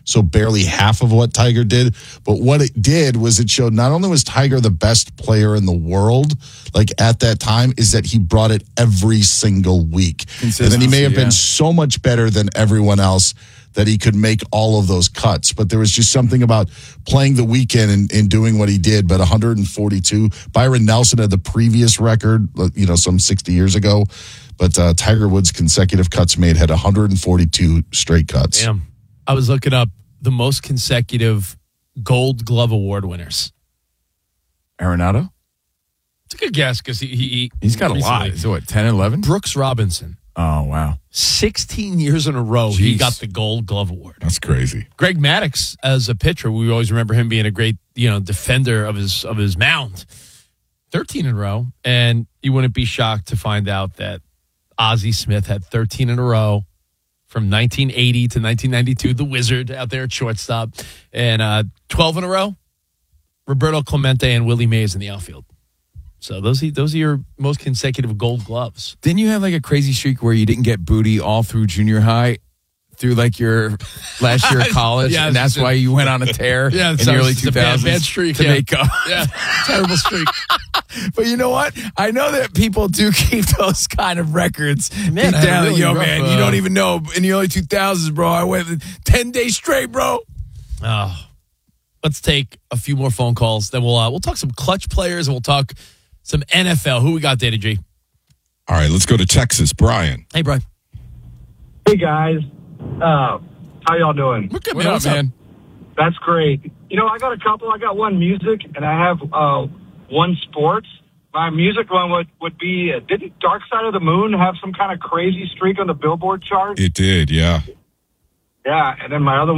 so barely half of what Tiger did. But what it did was it showed not only was Tiger the best player in the world, like at that time, is that he brought it every single week. And then he may have been so much better than everyone else that he could make all of those cuts. But there was just something about playing the weekend and doing what he did. But 142, Byron Nelson had the previous record, some 60 years ago. But Tiger Woods' consecutive cuts made had 142 straight cuts. Damn. I was looking up the most consecutive Gold Glove Award winners. Arenado? It's a good guess because he's got a lot. So what, 10, 11? Brooks Robinson. Oh, wow. 16 years in a row, he got the Gold Glove Award. That's crazy. Greg Maddux, as a pitcher, we always remember him being a great, defender of his mound. 13 in a row, and you wouldn't be shocked to find out that Ozzie Smith had 13 in a row from 1980 to 1992. The Wizard out there at shortstop, and 12 in a row. Roberto Clemente and Willie Mays in the outfield. So those are your most consecutive Gold Gloves. Didn't you have like a crazy streak where you didn't get booty all through junior high, through like your last year of college, and that's why you went on a tear in the early 2000s bad streak, to make up? Yeah, terrible streak. But you know what? I know that people do keep those kind of records. Man, deep down, really rough, you don't even know. In the early 2000s, bro, I went 10 days straight, bro. Oh, let's take a few more phone calls. Then we'll talk some clutch players, and we'll talk some NFL. Who we got, Data G? All right, let's go to Texas. Brian. Hey, Brian. Hey, guys. How y'all doing? We're good, What man. up, What's man? That's great. I got a couple. I got one music, and I have one sports. My music one would be, didn't Dark Side of the Moon have some kind of crazy streak on the Billboard chart? It did, yeah. Yeah, and then my other